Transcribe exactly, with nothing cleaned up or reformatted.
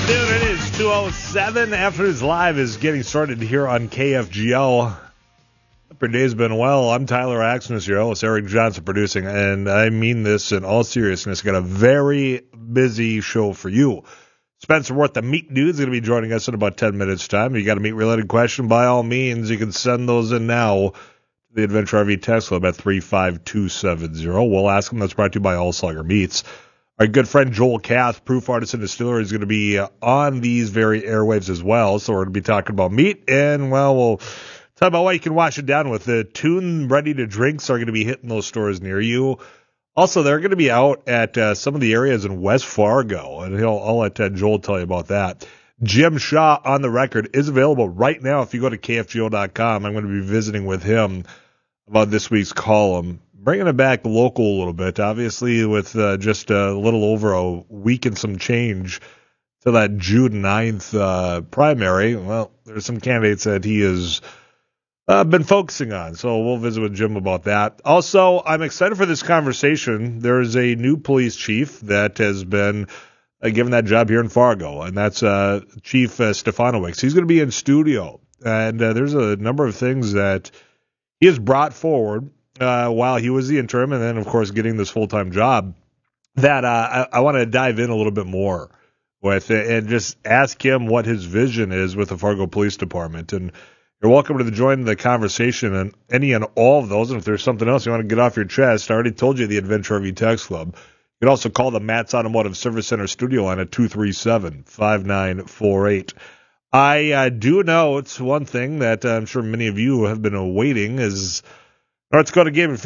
Dude, it is two oh seven. Afternoons Live is getting started here on K F G O. Hope your day's been well. I'm Tyler Axness, your host, Eric Johnson producing, and I mean this in all seriousness. Got a very busy show for you. Spencer Worth, the Meat Dude, is going to be joining us in about ten minutes' time. If you got a meat-related question, by all means, you can send those in now to the Adventure R V text club at three five two seven zero. We'll ask them. That's brought to you by All Slugger Meats. Our good friend Joel Kath, Proof Artisan Distillery, is going to be uh, on these very airwaves as well. So we're going to be talking about meat, and, well, we'll talk about what you can wash it down with. The Tune ready-to-drinks are going to be hitting those stores near you. Also, they're going to be out at uh, some of the areas in West Fargo, and he'll, I'll let uh, Joel tell you about that. Jim Shaw on the Record is available right now if you go to K F G O dot com. I'm going to be visiting with him about this week's column. Bringing it back local a little bit, obviously, with uh, just a little over a week and some change to that June ninth uh, primary. Well, there's some candidates that he has uh, been focusing on, so we'll visit with Jim about that. Also, I'm excited for this conversation. There's a new police chief that has been uh, given that job here in Fargo, and that's uh, Chief uh, Stefanowicz. He's going to be in studio, and uh, there's a number of things that he has brought forward Uh, while he was the interim, and then, of course, getting this full-time job, that uh, I, I want to dive in a little bit more with and just ask him what his vision is with the Fargo Police Department. And you're welcome to join the conversation and any and all of those. And if there's something else you want to get off your chest, I already told you the Adventure R V Text Club. You can also call the Matt's Automotive Service Center studio line at two three seven, five nine four eight. I uh, do know it's one thing that I'm sure many of you have been awaiting is North Dakota Game and